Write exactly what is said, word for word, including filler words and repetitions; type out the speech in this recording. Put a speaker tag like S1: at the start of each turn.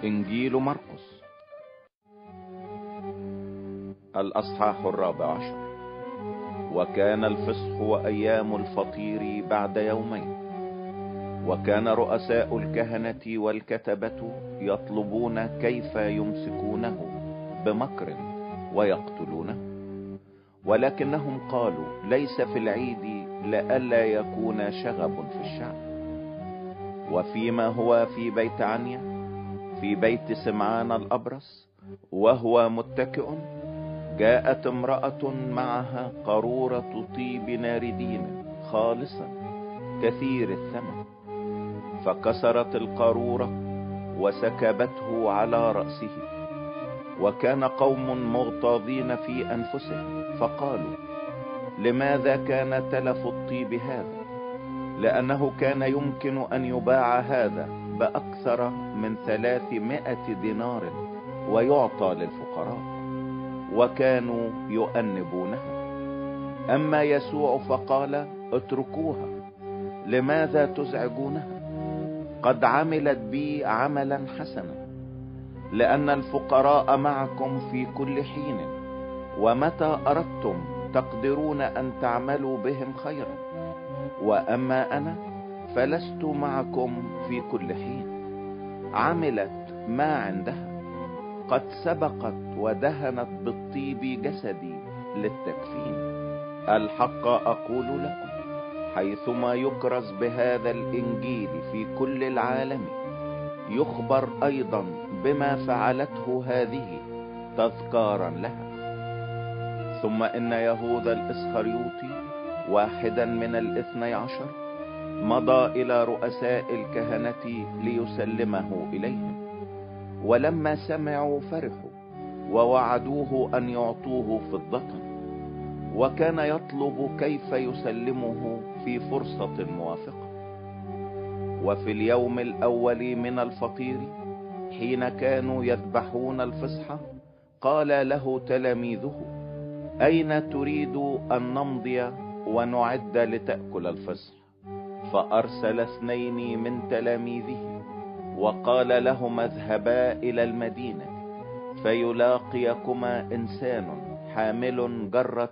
S1: إنجيل مرقس الأصحاح الرابع عشر. وكان الفصح وأيام الفطير بعد يومين، وكان رؤساء الكهنة والكتبة يطلبون كيف يمسكونه بمكر ويقتلونه، ولكنهم قالوا ليس في العيد لئلا يكون شغب في الشعب. وفيما هو في بيت عنيا في بيت سمعان الأبرص وهو متكئ، جاءت امرأة معها قارورة طيب ناردين خالصا كثير الثمن، فكسرت القارورة وسكبته على رأسه. وكان قوم مغتاظين في أنفسهم فقالوا لماذا كان تلف الطيب هذا؟ لأنه كان يمكن أن يباع هذا بأكثر من ثلاثمائة دينار ويعطى للفقراء. وكانوا يؤنبونها. أما يسوع فقال اتركوها، لماذا تزعجونها؟ قد عملت بي عملا حسنا، لأن الفقراء معكم في كل حين، ومتى أردتم تقدرون أن تعملوا بهم خيرا، وأما أنا فلست معكم في كل حين. عملت ما عندها، قد سبقت ودهنت بالطيب جسدي للتكفين. الحق أقول لكم، حيثما يكرز بهذا الإنجيل في كل العالم، يخبر أيضا بما فعلته هذه تذكارا لها. ثم إن يهوذا الإسخريوطي واحدا من الاثني عشر مضى إلى رؤساء الكهنة ليسلمه إليهم، ولما سمعوا فرحوا ووعدوه أن يعطوه فضة، وكان يطلب كيف يسلمه في فرصة موافقة. وفي اليوم الأول من الفطير حين كانوا يذبحون الفصح، قال له تلاميذه أين تريد أن نمضي ونعد لتأكل الفصح؟ فأرسل اثنين من تلاميذه وقال لهما اذهبا إلى المدينة، فيلاقيكما إنسان حامل جرة